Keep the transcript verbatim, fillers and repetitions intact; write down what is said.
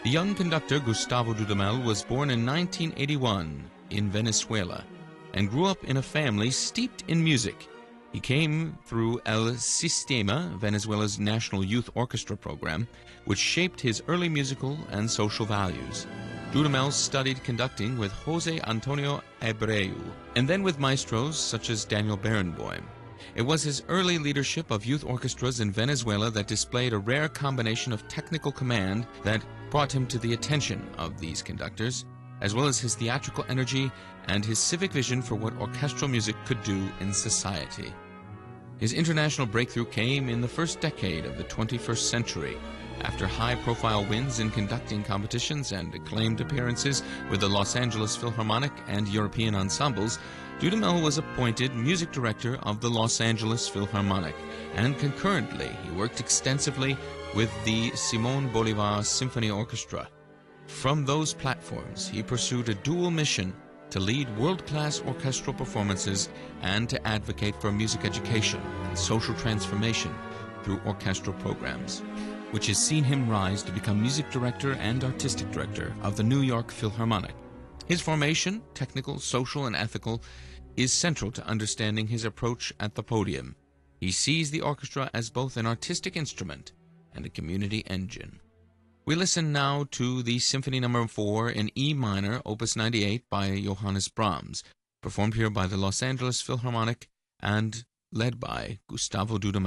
The young conductor Gustavo Dudamel was born in nineteen eighty-one in Venezuela and grew up in a family steeped in music. He came through El Sistema, Venezuela's national youth orchestra program, which shaped his early musical and social values. Dudamel studied conducting with Jose Antonio Abreu, and then with maestros such as Daniel Barenboim. It was his early leadership of youth orchestras in Venezuela that displayed a rare combination of technical command that brought him to the attention of these conductors, as well as his theatrical energy and his civic vision for what orchestral music could do in society. His international breakthrough came in the first decade of the twenty-first century, after high-profile wins in conducting competitions and acclaimed appearances with the Los Angeles Philharmonic and European ensembles. Dudamel was appointed music director of the Los Angeles Philharmonic, and concurrently he worked extensively with the Simon Bolivar Symphony Orchestra. From those platforms, he pursued a dual mission to lead world-class orchestral performances and to advocate for music education and social transformation through orchestral programs, which has seen him rise to become music director and artistic director of the New York Philharmonic. His formation, technical, social, and ethical, is central to understanding his approach at the podium. He sees the orchestra as both an artistic instrument and a community engine. We listen now to the Symphony Number four in E minor, Opus ninety-eight by Johannes Brahms, performed here by the Los Angeles Philharmonic and led by Gustavo Dudamel.